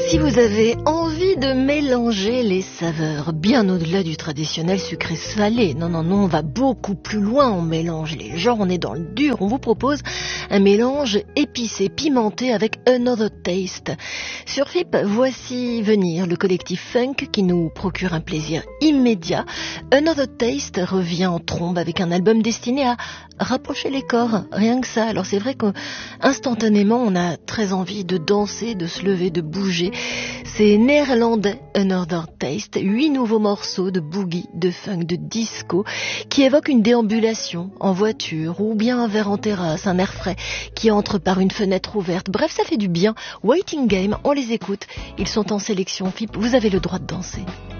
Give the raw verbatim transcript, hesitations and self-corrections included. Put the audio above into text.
Si vous avez envie de mélanger les saveurs, bien au-delà du traditionnel sucré-salé, non, non, non, on va beaucoup plus loin, on mélange les genres, on est dans le dur, on vous propose un mélange épicé, pimenté avec Another Taste. Sur F I P, voici venir le collectif Funk qui nous procure un plaisir immédiat. Another Taste revient en trombe avec un album destiné à rapprocher les corps, rien que ça. Alors c'est vrai qu'instantanément, on a très envie de danser, de se lever, de bouger. C'est néerlandais, Another Taste, huit nouveaux morceaux de boogie, de funk, de disco, qui évoquent une déambulation en voiture ou bien un verre en terrasse, un air frais qui entre par une fenêtre ouverte. Bref, ça fait du bien. Waiting Game, on les écoute. Ils sont en sélection F I P, vous avez le droit de danser.